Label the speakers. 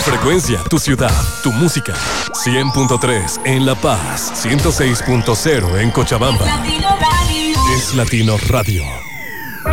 Speaker 1: frecuencia, tu ciudad, tu música. 100.3 en La Paz, 106.0 en Cochabamba. Es Latino Radio.